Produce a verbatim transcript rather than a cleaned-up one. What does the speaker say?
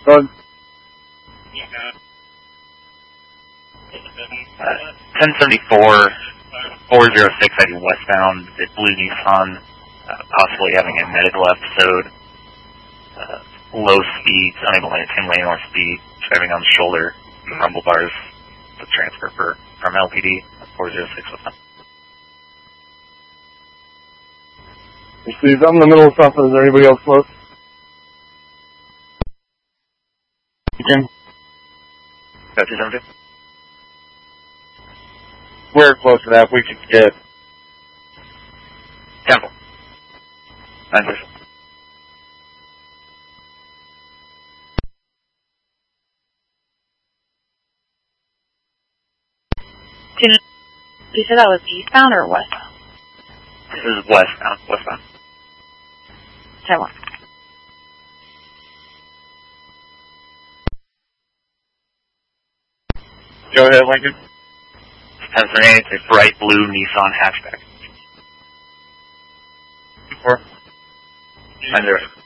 Good. Uh, ten seventy-four, four oh six heading westbound, the blue Nissan, uh, possibly having a medical episode. Uh, low speeds, unable to maintain lane or speed, driving on the shoulder, rumble bars, the transfer for, from L P D, four oh six with them. Received. I'm in the middle of something. Is there anybody else close? Jim? Got two seventy? We're close enough. We should get. Temple. nine six. You said that was eastbound or westbound? This is westbound, westbound. ten one. Go ahead, Lincoln. ten thirty-eight, it's a bright blue Nissan hatchback. Four. nine zero.